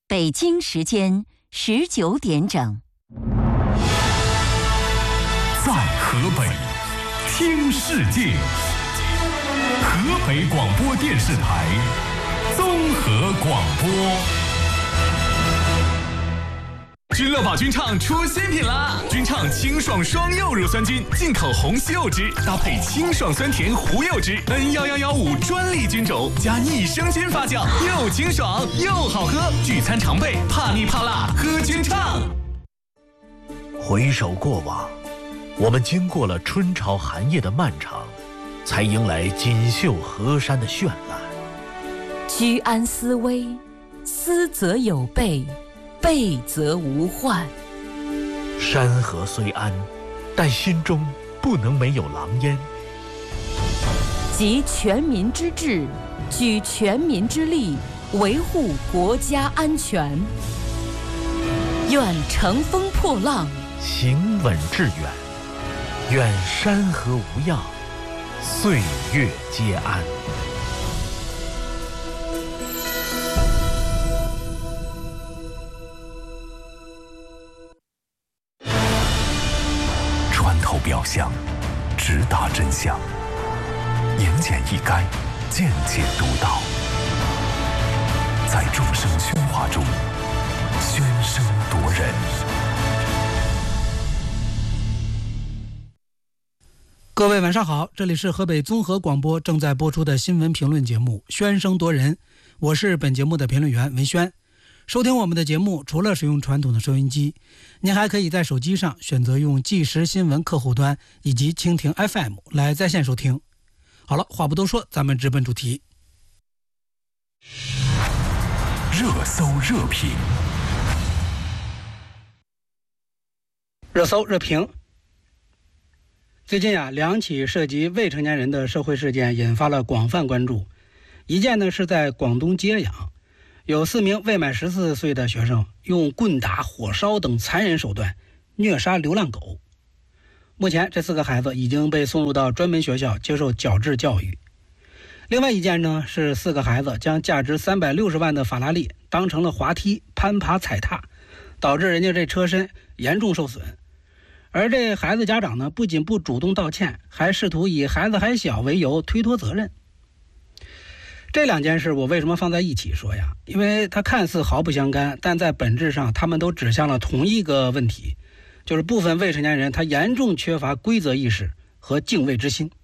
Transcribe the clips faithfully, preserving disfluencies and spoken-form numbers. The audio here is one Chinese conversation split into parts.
北京时间十九点整。 在河北听世界，河北广播电视台综合广播。君乐宝君畅出新品啦！君畅清爽双柚乳酸菌，进口红西柚汁，搭配清爽酸甜胡柚汁 N 一一一五专利菌种，加益生菌发酵，又清爽又好喝。聚餐常备，怕腻怕辣，喝君畅。 回首过往，我们经过了春潮寒夜的漫长，才迎来锦绣河山的绚烂。 居安思危，思则有备，备则无患。 山河虽安，但心中不能没有狼烟。 集全民之智，举全民之力，维护国家安全。愿乘风破浪， 行稳致远。愿山河无恙，岁月皆安。 穿透表象，直达真相，言简意赅，见解独到，在众生喧哗中喧声夺人。 各位晚上好，这里是河北综合广播正在播出的新闻评论节目《喧声夺人》，我是本节目的评论员文轩。收听我们的节目，除了使用传统的收音机，您还可以在手机上选择用即时新闻客户端以及蜻蜓 F M 来在线收听。好了，话不多说，咱们直奔主题。 热搜热评， 热搜热评。最近啊，两起涉及未成年人的社会事件引发了广泛关注。一件呢是在广东揭阳，有四名未满十四岁的学生用棍打、火烧等残忍手段虐杀流浪狗。目前这四个孩子已经被送入到专门学校接受矫治教育。另外一件呢是四个孩子将价值三百六十万的法拉利当成了滑梯攀爬踩踏，导致人家这车身严重受损。而这孩子家长呢，不仅不主动道歉，还试图以孩子还小为由推脱责任。这两件事我为什么放在一起说呀？因为它看似毫不相干，但在本质上他们都指向了同一个问题，就是部分未成年人他严重缺乏规则意识和敬畏之心。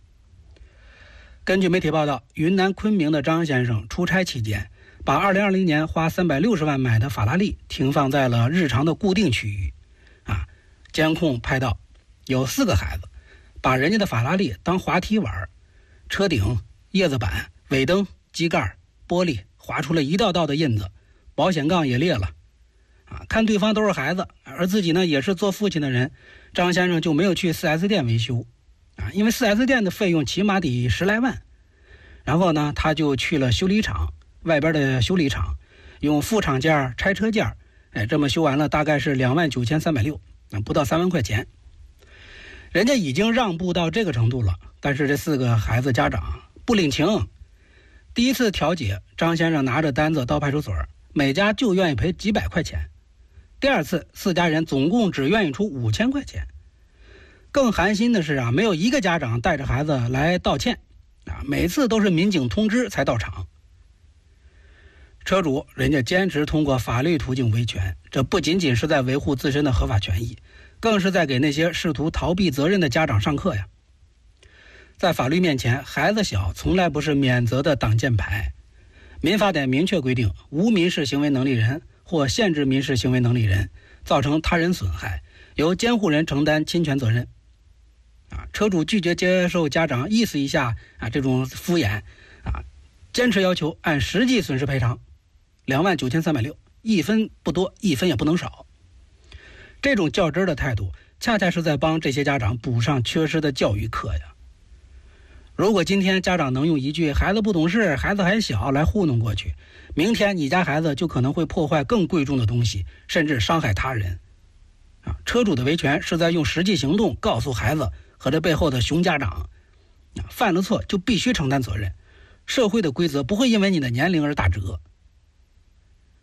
根据媒体报道，云南昆明的张先生出差期间，把二零二零年花三百六十万买的法拉利停放在了日常的固定区域。啊，监控拍到有四个孩子把人家的法拉利当滑梯玩，车顶、叶子板、尾灯、机盖、玻璃划出了一道道的印子，保险杠也裂了。啊，看对方都是孩子，而自己呢也是做父亲的人，张先生就没有去 四 S 店维修。啊，因为 四 S 店的费用起码得十来万。然后呢，他就去了修理厂，外边的修理厂，用副厂件、拆车件，哎，这么修完了大概是两万九千三百六，不到三万块钱。人家已经让步到这个程度了，但是这四个孩子家长不领情。第一次调解，张先生拿着单子到派出所，每家就愿意赔几百块钱。第二次，四家人总共只愿意出五千块钱。更寒心的是啊，没有一个家长带着孩子来道歉啊，每次都是民警通知才到场。车主人家坚持通过法律途径维权，这不仅仅是在维护自身的合法权益，更是在给那些试图逃避责任的家长上课呀。在法律面前，孩子小从来不是免责的挡箭牌。民法典明确规定，无民事行为能力人或限制民事行为能力人造成他人损害，由监护人承担侵权责任。啊，车主拒绝接受家长意思一下啊这种敷衍啊，坚持要求按实际损失赔偿两万九千三百六，一分不多，一分也不能少。这种较真的态度，恰恰是在帮这些家长补上缺失的教育课呀。如果今天家长能用一句孩子不懂事，孩子还小来糊弄过去，明天你家孩子就可能会破坏更贵重的东西，甚至伤害他人。啊，车主的维权是在用实际行动告诉孩子和这背后的熊家长，啊，犯了错就必须承担责任，社会的规则不会因为你的年龄而打折。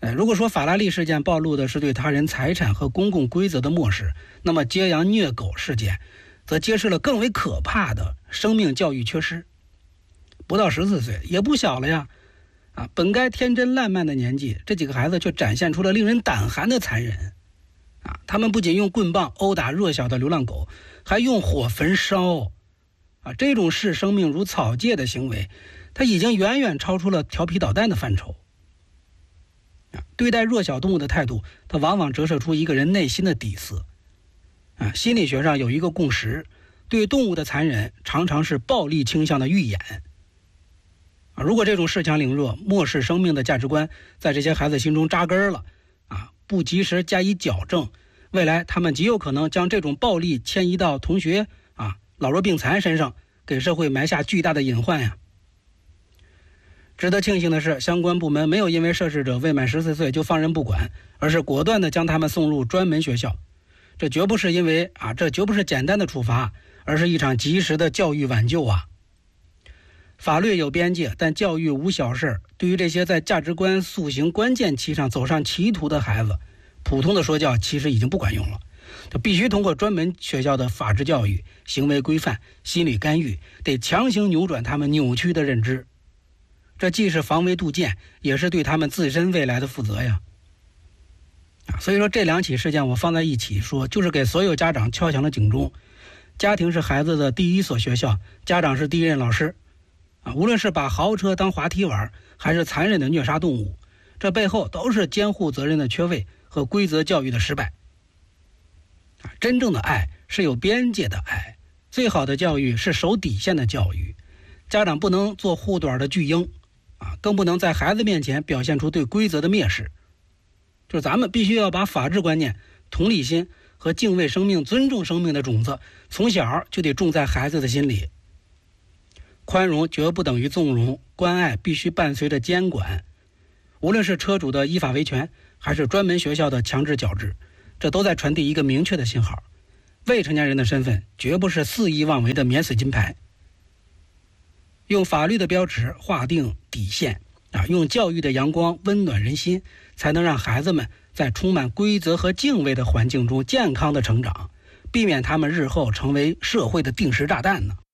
呃，如果说法拉利事件暴露的是对他人财产和公共规则的漠视，那么揭阳虐狗事件则揭示了更为可怕的生命教育缺失。不到十四岁，也不小了呀，啊，本该天真烂漫的年纪，这几个孩子却展现出了令人胆寒的残忍。啊，他们不仅用棍棒殴打弱小的流浪狗，还用火焚烧。啊，这种视生命如草芥的行为，它已经远远超出了调皮捣蛋的范畴。啊，对待弱小动物的态度，它往往折射出一个人内心的底色。啊，心理学上有一个共识，对动物的残忍常常是暴力倾向的预演。啊，如果这种恃强凌弱、漠视生命的价值观在这些孩子心中扎根了，啊，不及时加以矫正，未来他们极有可能将这种暴力迁移到同学啊、老弱病残身上，给社会埋下巨大的隐患呀。值得庆幸的是，相关部门没有因为涉事者未满十四岁就放任不管，而是果断地将他们送入专门学校。这绝不是因为啊，这绝不是简单的处罚，而是一场及时的教育挽救啊。法律有边界，但教育无小事。对于这些在价值观塑形关键期上走上歧途的孩子，普通的说教其实已经不管用了，就必须通过专门学校的法治教育、行为规范、心理干预，得强行扭转他们扭曲的认知。这既是防微杜渐，也是对他们自身未来的负责呀。啊，所以说这两起事件我放在一起说，就是给所有家长敲响了警钟。家庭是孩子的第一所学校，家长是第一任老师。啊，无论是把豪车当滑梯玩，还是残忍的虐杀动物，这背后都是监护责任的缺位和规则教育的失败。啊，真正的爱是有边界的爱，最好的教育是守底线的教育。家长不能做护短的巨婴，啊，更不能在孩子面前表现出对规则的蔑视。就是咱们必须要把法治观念、同理心和敬畏生命、尊重生命的种子，从小就得种在孩子的心里。宽容绝不等于纵容，关爱必须伴随着监管。无论是车主的依法维权，还是专门学校的强制矫治，这都在传递一个明确的信号：未成年人的身份绝不是肆意妄为的免死金牌。用法律的标尺划定底线啊，用教育的阳光温暖人心，才能让孩子们在充满规则和敬畏的环境中健康的成长，避免他们日后成为社会的定时炸弹呢。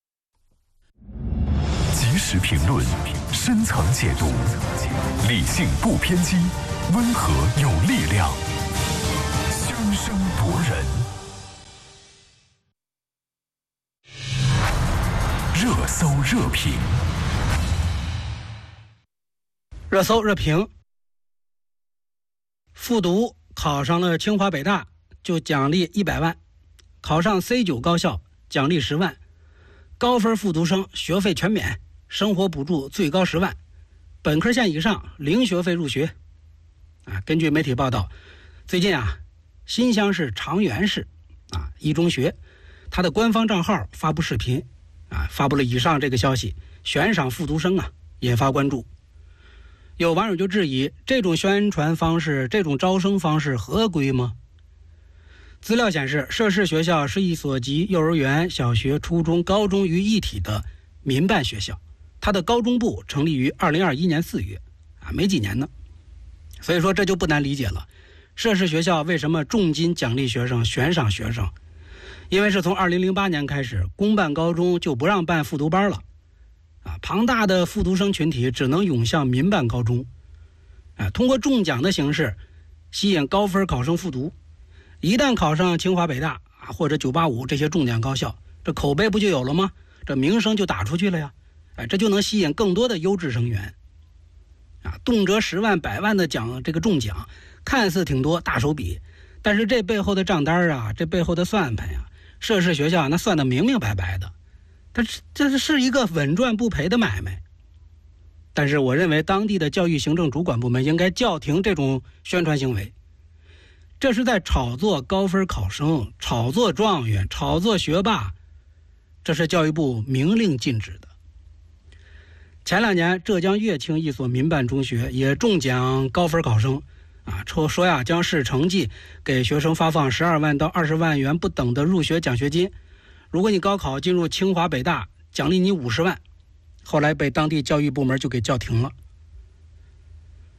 及时评论，深层解读，理性不偏激，温和有力量，熵声夺人。热搜热评， 热搜热评。复读考上了清华北大就奖励一百万，考上 C 九 高校奖励十万，高分复读生学费全免，生活补助最高十万，本科线以上零学费入学。啊，根据媒体报道，最近啊，新乡市长垣市啊一中学，它的官方账号发布视频，啊，发布了以上这个消息，悬赏复读生啊，引发关注。有网友就质疑，这种宣传方式、这种招生方式合规吗？资料显示，涉事学校是一所集幼儿园、小学、初中、高中于一体的民办学校，它的高中部成立于二零二一年四月，啊，没几年呢。所以说这就不难理解了，涉事学校为什么重金奖励学生、悬赏学生？因为是从二零零八年开始，公办高中就不让办复读班了。啊，庞大的复读生群体只能涌向民办高中，啊，通过中奖的形式吸引高分考生复读，一旦考上清华北大啊或者九八五这些重点高校，这口碑不就有了吗？这名声就打出去了呀，哎，这就能吸引更多的优质生源，啊，动辄十万、百万的奖，这个中奖看似挺多，大手笔，但是这背后的账单啊，这背后的算盘呀，涉事学校那算得明明白白的。它这是一个稳赚不赔的买卖，但是我认为当地的教育行政主管部门应该叫停这种宣传行为，这是在炒作高分考生、炒作状元、炒作学霸，这是教育部明令禁止的。前两年，浙江乐清一所民办中学也中奖高分考生，啊，说说呀，将视成绩给学生发放十二万到二十万元不等的入学奖学金。如果你高考进入清华北大，奖励你五十万，后来被当地教育部门就给叫停了。啊，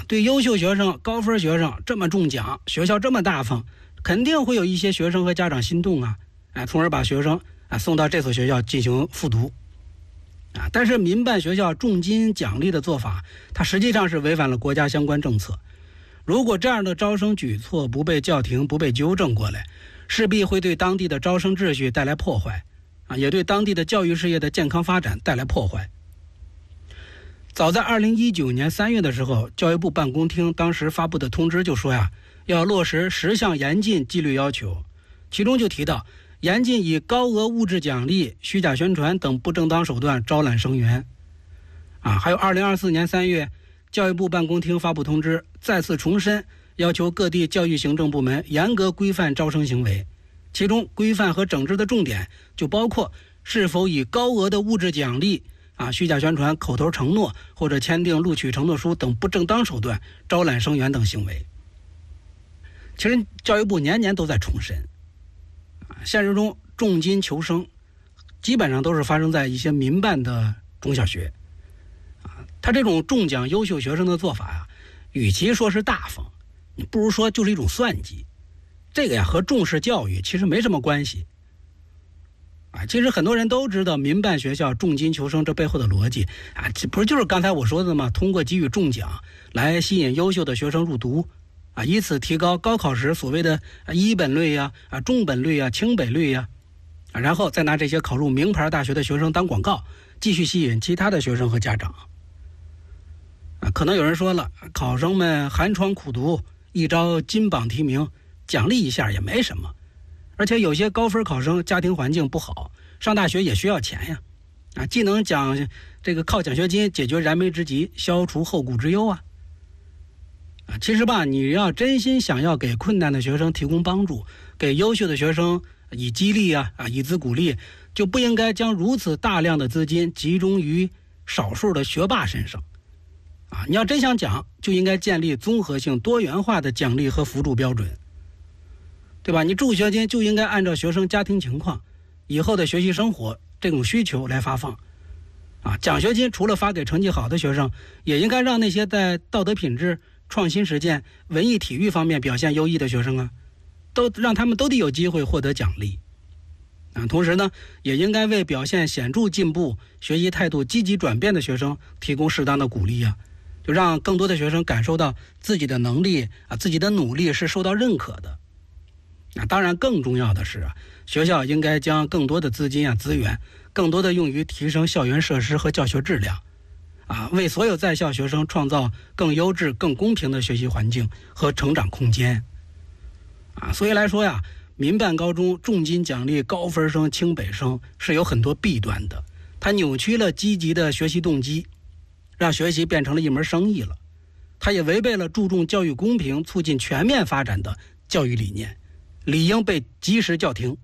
对优秀学生、高分学生这么中奖，学校这么大方，肯定会有一些学生和家长心动啊，啊，从而把学生啊送到这所学校进行复读。啊，但是民办学校重金奖励的做法，它实际上是违反了国家相关政策。如果这样的招生举措不被叫停、不被纠正过来，势必会对当地的招生秩序带来破坏，啊，也对当地的教育事业的健康发展带来破坏。早在二零一九年三月的时候，教育部办公厅当时发布的通知就说呀，要落实十项严禁纪律要求，其中就提到严禁以高额物质奖励、虚假宣传等不正当手段招揽生源。啊，还有二零二四年三月，教育部办公厅发布通知，再次重申要求各地教育行政部门严格规范招生行为，其中规范和整治的重点就包括是否以高额的物质奖励、啊虚假宣传、口头承诺或者签订录取承诺书等不正当手段招揽生源等行为。其实教育部年年都在重申，现实中重金求生基本上都是发生在一些民办的中小学。他这种中奖优秀学生的做法呀，与其说是大方，你不如说就是一种算计。这个呀和重视教育其实没什么关系。啊，其实很多人都知道民办学校重金求生这背后的逻辑啊，这不是就是刚才我说的吗？通过给予中奖来吸引优秀的学生入读，啊，以此提高高考时所谓的一本率呀、啊中本率呀、清北率呀，啊，然后再拿这些考入名牌大学的学生当广告，继续吸引其他的学生和家长。啊，可能有人说了，考生们寒窗苦读，一朝金榜题名，奖励一下也没什么。而且有些高分考生家庭环境不好，上大学也需要钱呀，啊，既能奖这个靠奖学金解决燃眉之急，消除后顾之忧啊。啊，其实吧，你要真心想要给困难的学生提供帮助，给优秀的学生以激励啊啊以资鼓励，就不应该将如此大量的资金集中于少数的学霸身上。啊，你要真想讲，就应该建立综合性、多元化的奖励和辅助标准，对吧？你助学金就应该按照学生家庭情况、以后的学习生活这种需求来发放。啊，奖学金除了发给成绩好的学生，也应该让那些在道德品质、创新实践、文艺体育方面表现优异的学生啊，都让他们都得有机会获得奖励。啊，同时呢，也应该为表现显著进步、学习态度积极转变的学生提供适当的鼓励啊。就让更多的学生感受到自己的能力啊，自己的努力是受到认可的。啊，当然更重要的是啊，学校应该将更多的资金啊资源，更多的用于提升校园设施和教学质量，啊，为所有在校学生创造更优质、更公平的学习环境和成长空间。啊，所以来说呀，民办高中重金奖励高分生、清北生是有很多弊端的，它扭曲了积极的学习动机，让学习变成了一门生意了，它也违背了注重教育公平、促进全面发展的教育理念，理应被及时叫停。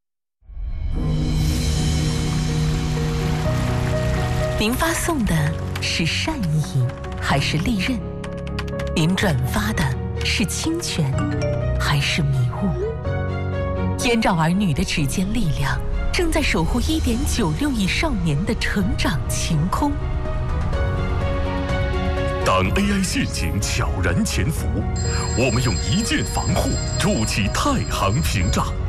您发送的是善意还是利刃？您转发的是侵权还是迷雾？燕赵儿女的指尖力量正在守护 一点九六亿少年的成长晴空。 当 A I 陷阱悄然潜伏，我们用一键防护筑起太行屏障。